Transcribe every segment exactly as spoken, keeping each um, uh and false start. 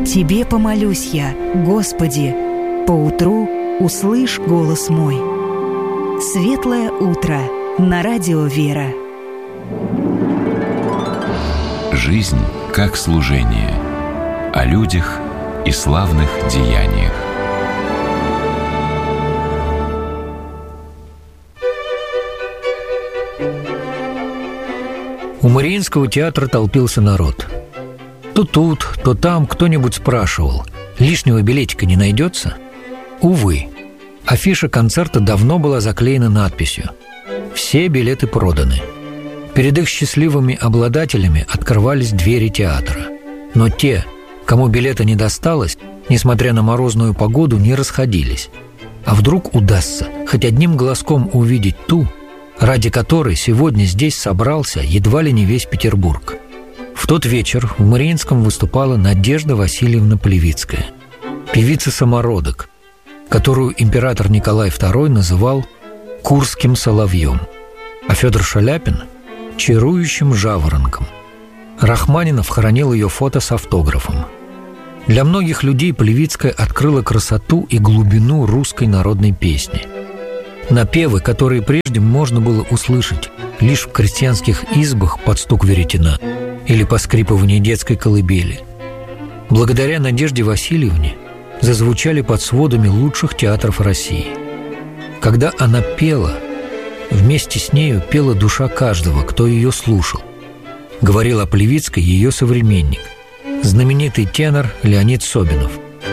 Тебе помолюсь я, Господи, поутру услышь голос мой. Светлое утро на радио «Вера». Жизнь как служение. О людях и славных деяниях. У Мариинского театра толпился народ. То тут, то там кто-нибудь спрашивал: лишнего билетика не найдется? Увы, афиша концерта давно была заклеена надписью: «Все билеты проданы». Перед их счастливыми обладателями открывались двери театра. Но те, кому билета не досталось, несмотря на морозную погоду, не расходились. А вдруг удастся хоть одним глазком увидеть ту, ради которой сегодня здесь собрался едва ли не весь Петербург. В тот вечер в Мариинском выступала Надежда Васильевна Плевицкая, певица-самородок, которую император Николай второй называл «Курским соловьем», а Федор Шаляпин – «чарующим жаворонком». Рахманинов хранил ее фото с автографом. Для многих людей Плевицкая открыла красоту и глубину русской народной песни. Напевы, которые прежде можно было услышать лишь в крестьянских избах под стук веретена или поскрипывание детской колыбели, благодаря Надежде Васильевне зазвучали под сводами лучших театров России. Когда она пела, вместе с нею пела душа каждого, кто ее слушал. Говорил о Плевицкой ее современник, знаменитый тенор Леонид Собинов.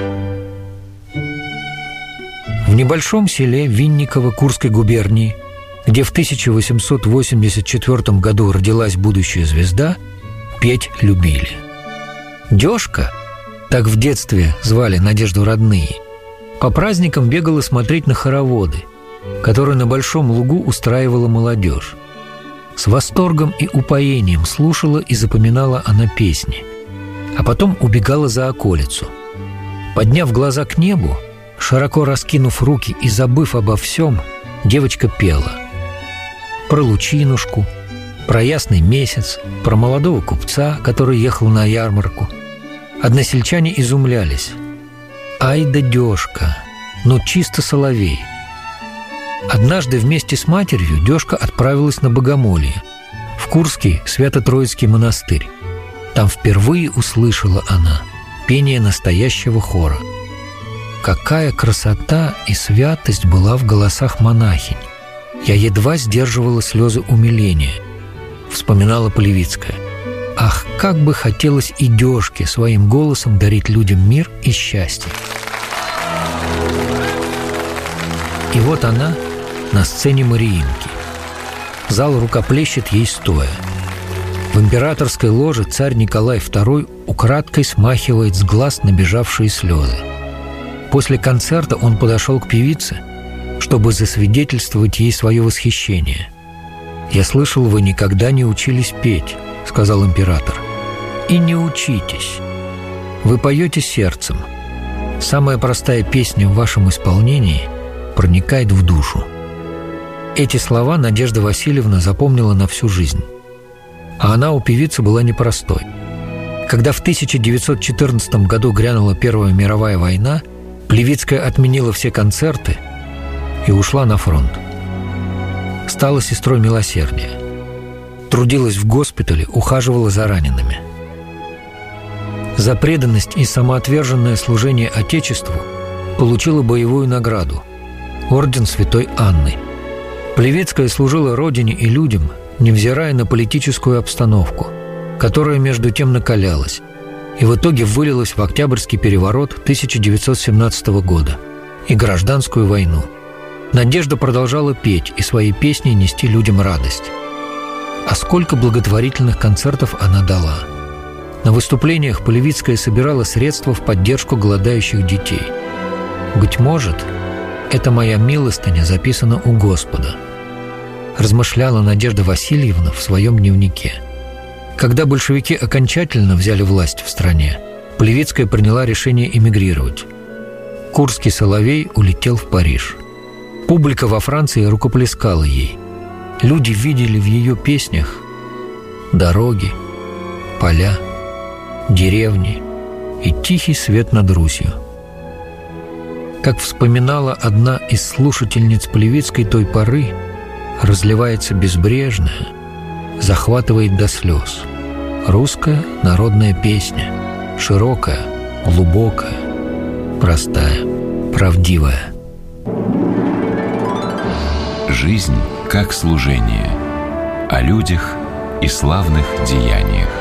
В небольшом селе Винниково Курской губернии, где в тысяча восемьсот восемьдесят четвёртом году родилась будущая звезда, петь любили. Дёшка, так в детстве звали Надежду родные, по праздникам бегала смотреть на хороводы, которые на Большом лугу устраивала молодежь. С восторгом и упоением слушала и запоминала она песни, а потом убегала за околицу. Подняв глаза к небу, широко раскинув руки и забыв обо всем, девочка пела про лучинушку, про ясный месяц, про молодого купца, который ехал на ярмарку. Односельчане изумлялись: «Ай да Дёшка, ну чисто соловей!» Однажды вместе с матерью Дёшка отправилась на богомолье в Курский Свято-Троицкий монастырь. Там впервые услышала она пение настоящего хора. Какая красота и святость была в голосах монахинь! Я едва сдерживала слезы умиления, вспоминала Плевицкая. Ах, как бы хотелось и Дёшке своим голосом дарить людям мир и счастье. И вот она на сцене Мариинки. Зал рукоплещет ей стоя. В императорской ложе царь Николай второй украдкой смахивает с глаз набежавшие слезы. После концерта он подошел к певице, чтобы засвидетельствовать ей свое восхищение. «Я слышал, вы никогда не учились петь», — сказал император. «И не учитесь. Вы поете сердцем. Самая простая песня в вашем исполнении проникает в душу». Эти слова Надежда Васильевна запомнила на всю жизнь. А она у певицы была непростой. Когда в тысяча девятьсот четырнадцатом году грянула Первая мировая война, Плевицкая отменила все концерты и ушла на фронт. Стала сестрой милосердия. Трудилась в госпитале, ухаживала за ранеными. За преданность и самоотверженное служение Отечеству получила боевую награду – орден Святой Анны. Плевицкая служила Родине и людям, невзирая на политическую обстановку, которая между тем накалялась, и в итоге вылилась в Октябрьский переворот тысяча девятьсот семнадцатого года и гражданскую войну. Надежда продолжала петь и свои песни нести людям радость. А сколько благотворительных концертов она дала! На выступлениях Плевицкая собирала средства в поддержку голодающих детей. «Быть может, это моя милостыня записана у Господа», размышляла Надежда Васильевна в своем дневнике. Когда большевики окончательно взяли власть в стране, Плевицкая приняла решение эмигрировать. Курский соловей улетел в Париж. Публика во Франции рукоплескала ей. Люди видели в ее песнях дороги, поля, деревни, и тихий свет над Русью. Как вспоминала одна из слушательниц Плевицкой той поры, разливается безбрежная, захватывает до слез. Русская народная песня, широкая, глубокая, простая, правдивая. Жизнь как служение, о людях и славных деяниях.